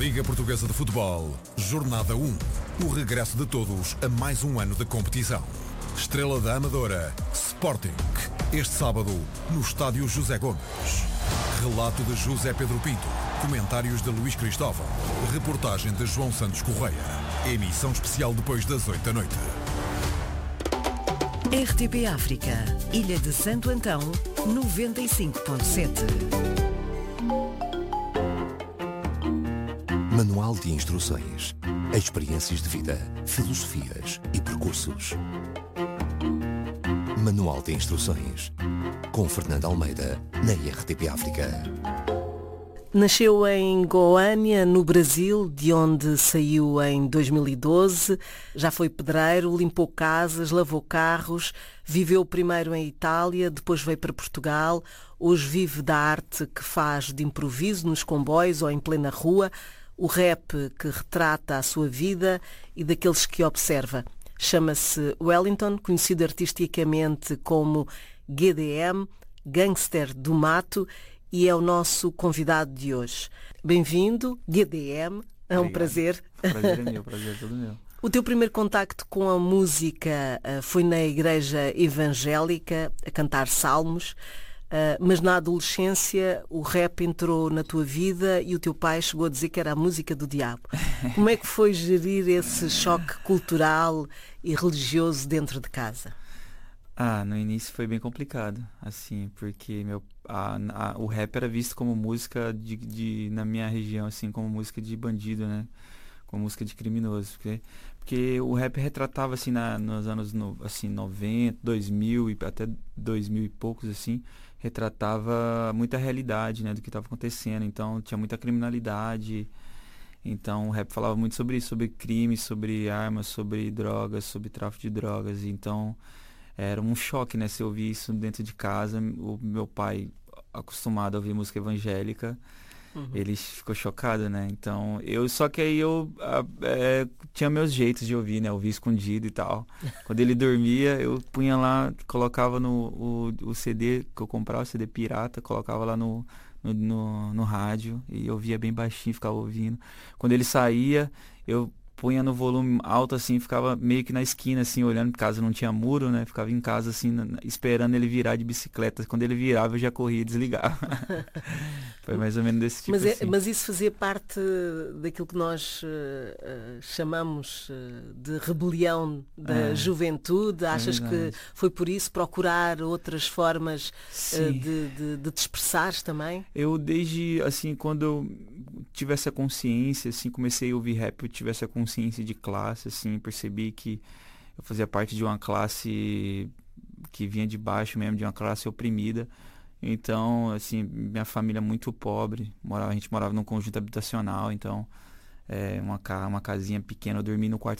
Liga Portuguesa de Futebol, Jornada 1. O regresso de todos a mais um ano de competição. Estrela da Amadora, Sporting. Este sábado, no Estádio José Gomes. Relato de José Pedro Pinto. Comentários de Luís Cristóvão. Reportagem de João Santos Correia. Emissão especial depois das 8 da noite. RTP África, Ilha de Santo Antão, 95.7. Manual de instruções, experiências de vida, filosofias e percursos. Manual de instruções, com Fernando Almeida, na RTP África. Nasceu em Goiânia, no Brasil, de onde saiu em 2012. Já foi pedreiro, limpou casas, lavou carros, viveu primeiro em Itália, depois veio para Portugal. Hoje vive da arte que faz de improviso nos comboios ou em plena rua, o rap que retrata a sua vida e daqueles que observa. Chama-se Wellington, conhecido artisticamente como GDM, Gangster do Mato, e é o nosso convidado de hoje. Bem-vindo, GDM, é um prazer. O prazer é meu, o prazer é todo meu. O teu primeiro contacto com a música foi na igreja evangélica, a cantar salmos, mas na adolescência o rap entrou na tua vida e o teu pai chegou a dizer que era a música do diabo. Como é que foi gerir esse choque cultural e religioso dentro de casa? No início foi bem complicado, assim, porque o rap era visto como música na minha região, assim, como música de bandido, né? Como música de criminoso. Porque o rap retratava, assim, nos anos 90, 2000 e até 2000 e poucos, assim, retratava muita realidade, né? Do que estava acontecendo. Então, tinha muita criminalidade. Então, o rap falava muito sobre isso, sobre crime, sobre armas, sobre drogas, sobre tráfico de drogas. Então, era um choque, né? Se eu ouvir isso dentro de casa, o meu pai, acostumado a ouvir música evangélica, ele ficou chocado, né? Então, só que aí eu tinha meus jeitos de ouvir, né? Ouvir escondido e tal. Quando ele dormia, eu punha lá, colocava o CD que eu comprava, o CD pirata, colocava lá no rádio e eu ouvia bem baixinho, ficava ouvindo. Quando ele saía, eu punha no volume alto, assim, ficava meio que na esquina, assim, olhando, porque casa não tinha muro, né? Ficava em casa, assim, esperando ele virar de bicicleta. Quando ele virava, eu já corria e desligava. Foi mais ou menos desse tipo, assim. Mas isso fazia parte daquilo que nós chamamos de rebelião da juventude? Achas que foi por isso procurar outras formas de te expressares também? Eu desde, assim, quando eu tive essa consciência, assim, comecei a ouvir rap, eu tive essa consciência de classe, assim, percebi que eu fazia parte de uma classe que vinha de baixo mesmo, de uma classe oprimida. Então, assim, minha família é muito pobre, a gente morava num conjunto habitacional, então, uma casinha pequena, eu dormi no quarto